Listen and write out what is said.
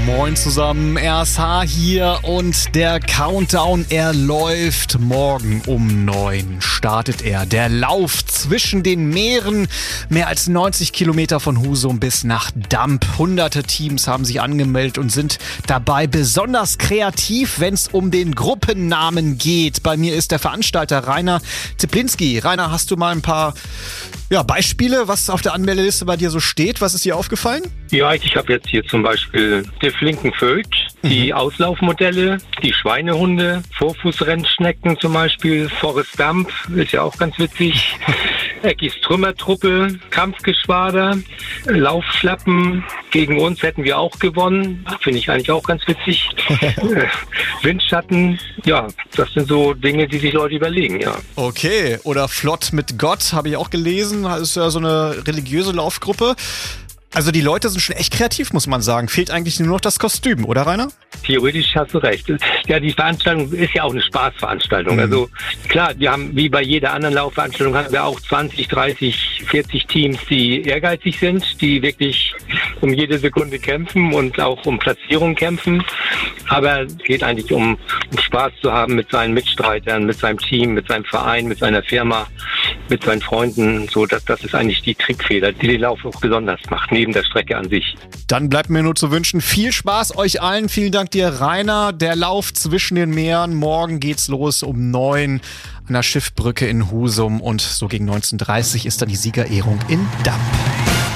Moin zusammen, RSH hier und der Countdown, er läuft. Morgen um 9 startet er. Der Lauf zwischen den Meeren, mehr als 90 Kilometer von Husum bis nach Damp. Hunderte Teams haben sich angemeldet und sind dabei besonders kreativ, wenn es um den Gruppennamen geht. Bei mir ist der Veranstalter Rainer Ziplinski. Rainer, hast du mal ein paar Beispiele, was auf der Anmeldeliste bei dir so steht? Was ist dir aufgefallen? Ja, ich habe jetzt hier zum Beispiel die Flinkenvögel, die Auslaufmodelle, die Schweinehunde, Vorfußrennschnecken zum Beispiel, Forrest Gump, ist ja auch ganz witzig, Eckis Trümmertruppe, Kampfgeschwader, Laufschlappen, gegen uns hätten wir auch gewonnen, finde ich eigentlich auch ganz witzig. Windschatten, ja, das sind so Dinge, die sich Leute überlegen, ja. Okay, oder Flott mit Gott, habe ich auch gelesen, das ist ja so eine religiöse Laufgruppe. Also die Leute sind schon echt kreativ, muss man sagen. Fehlt eigentlich nur noch das Kostüm, oder Rainer? Theoretisch hast du recht. Ja, die Veranstaltung ist ja auch eine Spaßveranstaltung. Also klar, wir haben, wie bei jeder anderen Laufveranstaltung, haben wir auch 20, 30, 40 Teams, die ehrgeizig sind, die wirklich um jede Sekunde kämpfen und auch um Platzierung kämpfen. Aber es geht eigentlich um Spaß zu haben mit seinen Mitstreitern, mit seinem Team, mit seinem Verein, mit seiner Firma, mit seinen Freunden. So, das ist eigentlich die Triebfeder, die den Lauf auch besonders macht, neben der Strecke an sich. Dann bleibt mir nur zu wünschen, viel Spaß euch allen. Vielen Dank dir, Rainer. Der Lauf zwischen den Meeren. Morgen geht's los um 9 an der Schiffbrücke in Husum und so gegen 19:30 ist dann die Siegerehrung in Damp.